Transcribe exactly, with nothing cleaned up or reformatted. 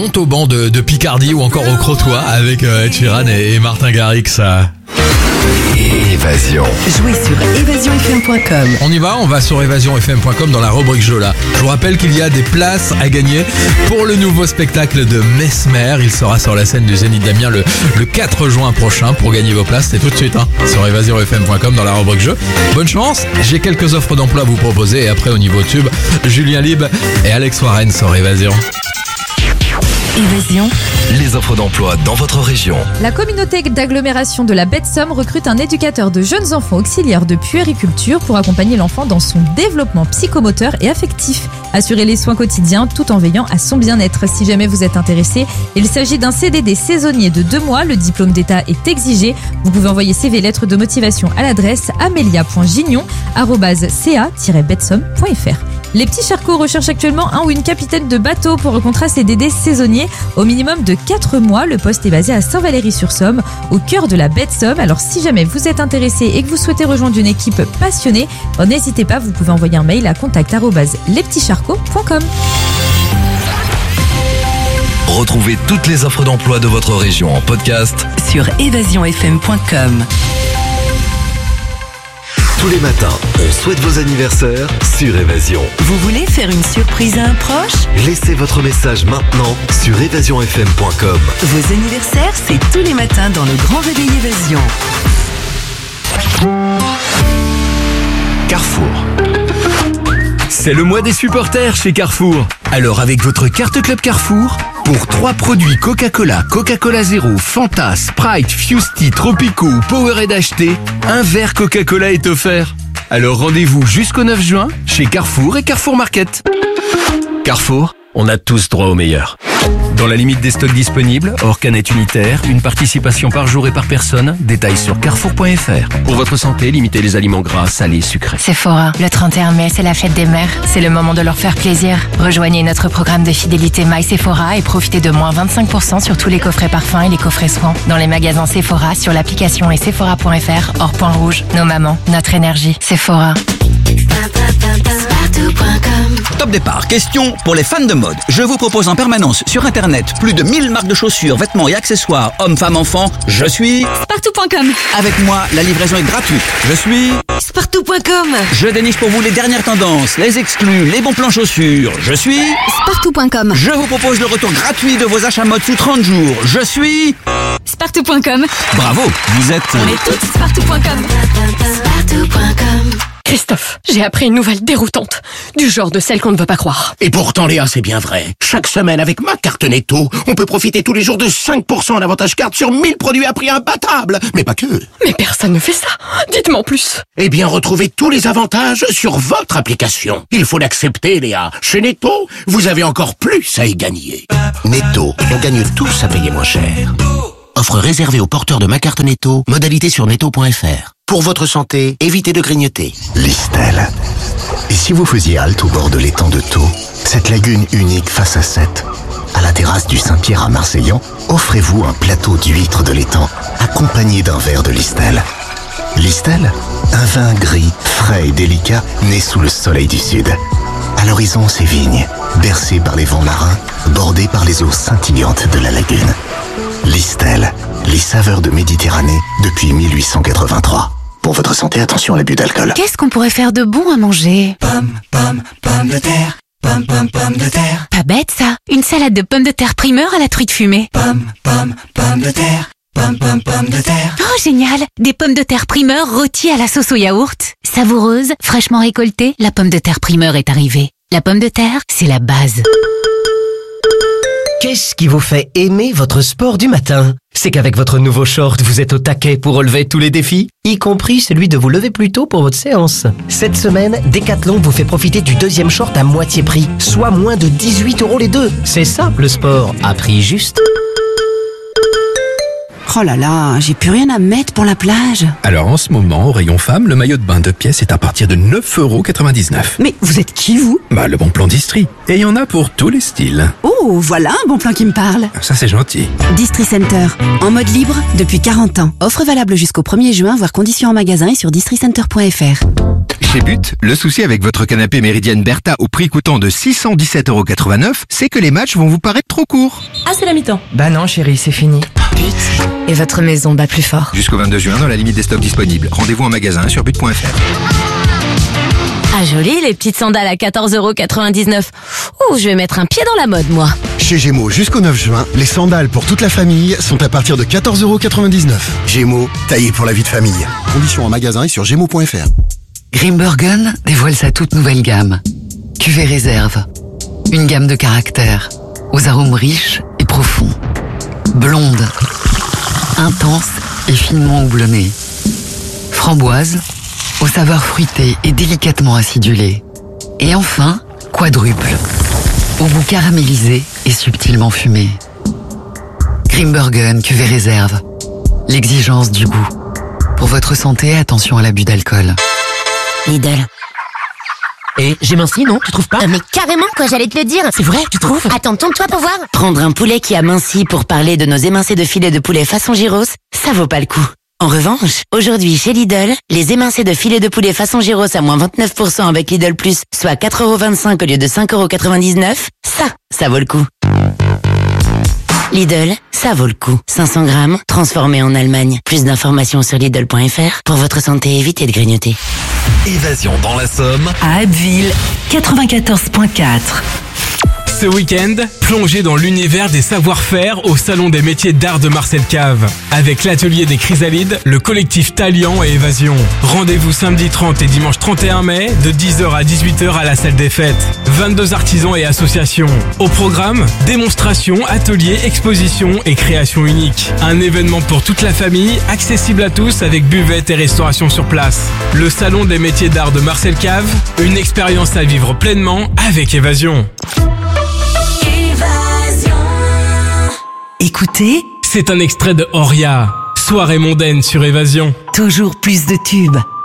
Montauban de, de Picardie ou encore au Crotoy avec euh, Ed Sheeran et, et Martin Garrix. Évasion. Jouez sur évasion f m point com. On y va, on va sur évasion f m point com dans la rubrique jeu là. Je vous rappelle qu'il y a des places à gagner pour le nouveau spectacle de Mesmer. Il sera sur la scène du Zénith d'Amiens le, le quatre juin prochain. Pour gagner vos places, c'est tout de suite hein, sur évasion f m point com dans la rubrique jeu. Bonne chance, j'ai quelques offres d'emploi à vous proposer et après au niveau tube, Julien Lib et Alex Warren sur Évasion. Évasion. Les offres d'emploi dans votre région. La communauté d'agglomération de la Baie de Somme recrute un éducateur de jeunes enfants auxiliaires de puériculture pour accompagner l'enfant dans son développement psychomoteur et affectif. Assurer les soins quotidiens tout en veillant à son bien-être. Si jamais vous êtes intéressé, il s'agit d'un C D D saisonnier de deux mois. Le diplôme d'État est exigé. Vous pouvez envoyer C V lettres de motivation à l'adresse amelia point gignon arobase c a tiret baie de somme point f r. Les petits charcots recherchent actuellement un ou une capitaine de bateau pour un contrat C D D saisonnier au minimum de quatre mois. Le poste est basé à Saint-Valery-sur-Somme, au cœur de la baie de Somme. Alors si jamais vous êtes intéressé et que vous souhaitez rejoindre une équipe passionnée, bon, n'hésitez pas, vous pouvez envoyer un mail à contact arobase les petits charcots point com. Retrouvez toutes les offres d'emploi de votre région en podcast Sur évasion f m point com. tous les matins. On souhaite vos anniversaires sur Évasion. Vous voulez faire une surprise à un proche? Laissez votre message maintenant sur évasion f m point com. Vos anniversaires, c'est tous les matins dans le Grand Réveil Évasion. Carrefour. C'est le mois des supporters chez Carrefour. Alors avec votre carte Club Carrefour, pour trois produits Coca-Cola, Coca-Cola Zéro, Fanta, Sprite, Fusty, Tropico ou Powerade achetés, un verre Coca-Cola est offert. Alors rendez-vous jusqu'au neuf juin chez Carrefour et Carrefour Market. Carrefour, on a tous droit au meilleur. Dans la limite des stocks disponibles, hors canette unitaire, une participation par jour et par personne, détails sur carrefour point f r. Pour votre santé, limitez les aliments gras, salés, sucrés. Sephora, le trente et un mai, c'est la fête des mères. C'est le moment de leur faire plaisir. Rejoignez notre programme de fidélité My Sephora et profitez de moins vingt-cinq pour cent sur tous les coffrets parfums et les coffrets soins. Dans les magasins Sephora, sur l'application et sephora point f r, hors point rouge. Nos mamans, notre énergie. Sephora. Top départ, question pour les fans de mode. Je vous propose en permanence sur internet plus de mille marques de chaussures, vêtements et accessoires, hommes, femmes, enfants. Je suis Spartou point com. Avec moi, la livraison est gratuite. Je suis Spartou point com. Je déniche pour vous les dernières tendances, les exclus, les bons plans chaussures. Je suis Spartou point com. Je vous propose le retour gratuit de vos achats mode sous trente jours. Je suis Spartou point com. Bravo, vous êtes On est toutes Spartou point com. Spartou point com. Christophe, j'ai appris une nouvelle déroutante, du genre de celle qu'on ne veut pas croire. Et pourtant, Léa, c'est bien vrai. Chaque semaine, avec ma carte Netto, on peut profiter tous les jours de cinq pour cent en avantage carte sur mille produits à prix imbattable. Mais pas que. Mais personne ne fait ça. Dites-moi en plus. Eh bien, retrouvez tous les avantages sur votre application. Il faut l'accepter, Léa. Chez Netto, vous avez encore plus à y gagner. Netto, on gagne tous à payer moins cher. Offre réservée aux porteurs de ma carte Netto. Modalité sur netto point f r. Pour votre santé, évitez de grignoter. Listel. Et si vous faisiez halte au bord de l'étang de Thau, cette lagune unique face à Sète, à la terrasse du Saint-Pierre à Marseillan, offrez-vous un plateau d'huîtres de l'étang, accompagné d'un verre de Listel. Listel, un vin gris, frais et délicat, né sous le soleil du sud. À l'horizon, ces vignes, bercées par les vents marins, bordées par les eaux scintillantes de la lagune. Listel, les saveurs de Méditerranée depuis mille huit cent quatre-vingt-trois. Pour votre santé, attention à l'abus d'alcool. Qu'est-ce qu'on pourrait faire de bon à manger? Pomme, pomme, pomme de terre. Pomme, pomme, pomme de terre. Pas bête ça. Une salade de pommes de terre primeur à la truite fumée. Pomme, pomme, pomme de terre. Pomme, pomme, pomme de terre. Oh génial. Des pommes de terre primeur rôties à la sauce au yaourt. Savoureuse, fraîchement récoltée, la pomme de terre primeur est arrivée. La pomme de terre, c'est la base. Qu'est-ce qui vous fait aimer votre sport du matin? C'est qu'avec votre nouveau short, vous êtes au taquet pour relever tous les défis, y compris celui de vous lever plus tôt pour votre séance. Cette semaine, Decathlon vous fait profiter du deuxième short à moitié prix, soit moins de dix-huit euros les deux. C'est ça, le sport, à prix juste. Oh là là, j'ai plus rien à mettre pour la plage. Alors en ce moment, au rayon femme, le maillot de bain de pièces est à partir de neuf euros quatre-vingt-dix-neuf. Mais vous êtes qui, vous? Bah, le bon plan d'Istrie. Et il y en a pour tous les styles. Oh, voilà un bon plan qui me parle. Ça, c'est gentil. Distri Center, en mode libre depuis quarante ans. Offre valable jusqu'au premier juin, voire conditions en magasin et sur distri center point f r. Chez But, le souci avec votre canapé Méridienne Bertha au prix coûtant de six cent dix-sept euros quatre-vingt-neuf, c'est que les matchs vont vous paraître trop courts. Ah, c'est la mi-temps. Bah non chérie, c'est fini. Et votre maison bat plus fort. Jusqu'au vingt-deux juin, dans la limite des stocks disponibles. Rendez-vous en magasin sur but point f r. Ah joli, les petites sandales à quatorze euros quatre-vingt-dix-neuf. Ouh, je vais mettre un pied dans la mode, moi. Chez Gémeaux, jusqu'au neuf juin, les sandales pour toute la famille sont à partir de quatorze euros quatre-vingt-dix-neuf. Gémeaux, taillé pour la vie de famille. Conditions en magasin et sur gémeaux point f r. Grimbergen dévoile sa toute nouvelle gamme. Cuvée réserve. Une gamme de caractères, aux arômes riches et profonds. Blonde, intense et finement houblonnée. Framboise, aux saveurs fruitées et délicatement acidulées. Et enfin, quadruple, au goût caramélisé et subtilement fumé. Grimbergen cuvée réserve. L'exigence du goût. Pour votre santé, attention à l'abus d'alcool. Lidl. Et j'ai minci, non? Tu trouves pas? Ah, mais carrément, quoi, j'allais te le dire. C'est vrai, tu trouves? Attends, tourne-toi pour voir. Prendre un poulet qui a minci pour parler de nos émincés de filet de poulet façon gyros, ça vaut pas le coup. En revanche, aujourd'hui chez Lidl, les émincés de filet de poulet façon gyros à moins vingt-neuf pour cent avec Lidl Plus, soit quatre euros vingt-cinq au lieu de cinq euros quatre-vingt-dix-neuf, ça, ça vaut le coup. Lidl, ça vaut le coup. cinq cents grammes, transformé en Allemagne. Plus d'informations sur Lidl point f r. Pour votre santé, évitez de grignoter. Évasion dans la Somme. À Abbeville, quatre-vingt-quatorze virgule quatre. Ce week-end, plongez dans l'univers des savoir-faire au Salon des métiers d'art de Marcel Cave. Avec l'atelier des Chrysalides, le collectif Talian et Évasion. Rendez-vous samedi trente et dimanche trente et un mai, de dix heures à dix-huit heures à la salle des fêtes. vingt-deux artisans et associations. Au programme, démonstrations, ateliers, expositions et créations uniques. Un événement pour toute la famille, accessible à tous avec buvette et restauration sur place. Le Salon des métiers d'art de Marcel Cave, une expérience à vivre pleinement avec Évasion. Écoutez, c'est un extrait de Oria, soirée mondaine sur Évasion. Toujours plus de tubes,